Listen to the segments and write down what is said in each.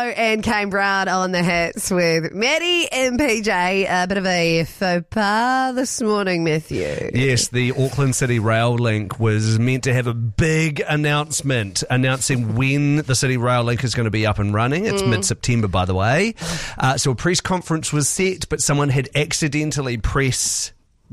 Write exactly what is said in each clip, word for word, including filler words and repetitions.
and Kane Brown on the hits with Maddie and P J. A bit of a faux pas this morning, Matthew. Yes, the Auckland City Rail Link was meant to have a big announcement announcing when the City Rail Link is going to be up and running. It's mm. mid-September, by the way. Uh, so a press conference was set, but someone had accidentally pressed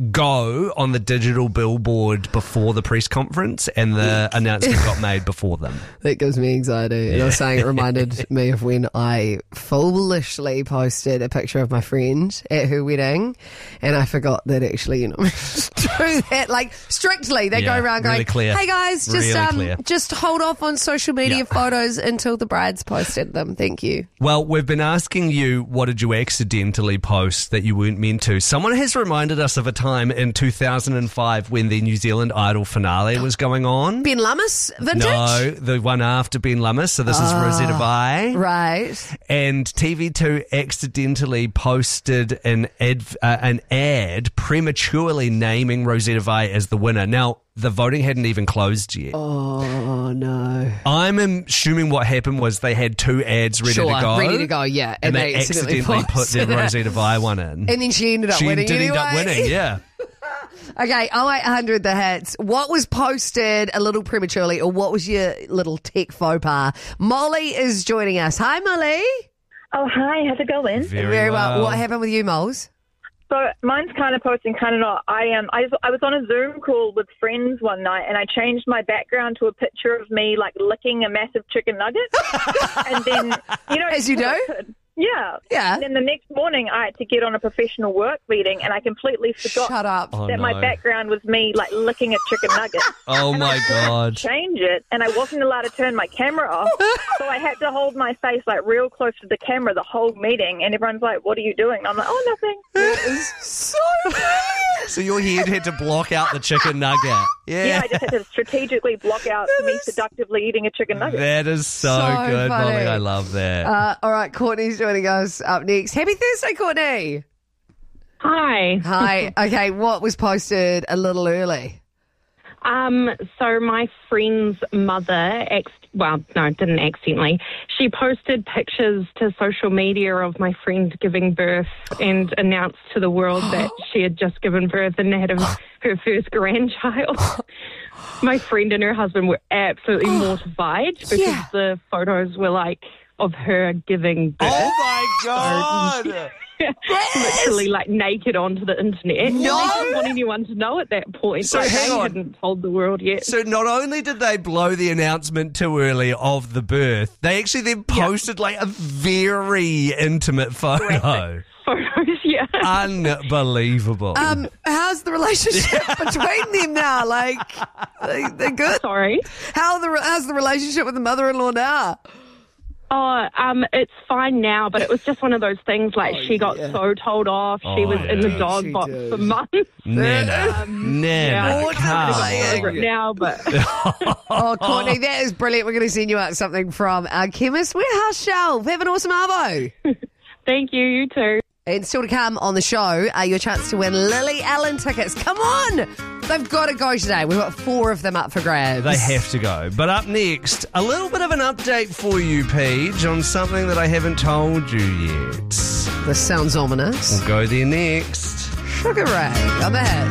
go on the digital billboard before the press conference, and the announcement got made before them. That gives me anxiety. And yeah. I was saying it reminded me of when I foolishly posted a picture of my friend at her wedding, and I forgot that actually, you know, do that like strictly. They yeah, go around really going, clear. "Hey guys, just really um, clear. just hold off on social media yeah. photos until the bride's posted them. Thank you." Well, we've been asking you, what did you accidentally post that you weren't meant to? Someone has reminded us of a time in two thousand five when the New Zealand Idol finale was going on. Ben Lummis vintage? No, the one after Ben Lummis. So this oh, is Rosetta Vai. Right. And T V two accidentally posted an ad, uh, an ad prematurely naming Rosetta Vai as the winner. Now, the voting hadn't even closed yet. Oh, no. I'm assuming what happened was they had two ads ready sure, to go. ready to go, yeah. And, and they, they accidentally, accidentally put the Rosetta Vai one in. And then she ended up she winning did anyway. end up winning, yeah. Okay, oh eight hundred the hits. What was posted a little prematurely, or what was your little tech faux pas? Molly is joining us. Hi, Molly. Oh, hi. How's it going? Very, Very well. well. What happened with you, Moles? So mine's kind of posting, kind of not. I um, I, I was on a Zoom call with friends one night, and I changed my background to a picture of me like licking a massive chicken nugget, and then you know, as you do. Yeah. Yeah. And then the next morning I had to get on a professional work meeting, and I completely forgot Shut up. Oh, that no. my background was me like licking a chicken nugget. Oh, my God. Change it, and I wasn't allowed to turn my camera off, so I had to hold my face like real close to the camera the whole meeting, and everyone's like, "What are you doing?" And I'm like, "Oh, nothing." That is so brilliant. So your head had to block out the chicken nugget. Yeah. Yeah, I just had to strategically block out me seductively eating a chicken nugget. That is so, So good, funny. Molly. I love that. Uh, all right, Courtney's joining us up next. Happy Thursday, Courtney. Hi. Hi. Okay, what was posted a little early? Um, so my friend's mother, ex- well, no, didn't accidentally. She posted pictures to social media of my friend giving birth and announced to the world that she had just given birth and had a, her first grandchild. My friend and her husband were absolutely mortified because Yeah. the photos were like of her giving birth. Oh, my God. Literally like naked onto the internet. No. They didn't want anyone to know at that point. So like, hang they on. hadn't told the world yet. So not only did they blow the announcement too early of the birth, they actually then posted like a very intimate photo. Photos, yeah. Unbelievable. Um, how's the relationship between them now? Like, they, they're good. Sorry. How the how's the relationship with the mother-in-law now? Oh, um, it's fine now, but it was just one of those things like Oh, she got yeah. so told off. Oh, she was in the yeah. dog She box did. for months. Nana. Um, Nana. yeah, Come Mortifying. over on. it now, but Oh, Courtney, that is brilliant. We're going to send you out something from our chemist. Warehouse Shelf. Have an awesome arvo. thank you, you too. And still to come on the show, uh, your chance to win Lily Allen tickets. Come on! They've got to go today. We've got four of them up for grabs. They have to go. But up next, a little bit of an update for you, Paige, on something that I haven't told you yet. This sounds ominous. We'll go there next. Sugar Ray on the head.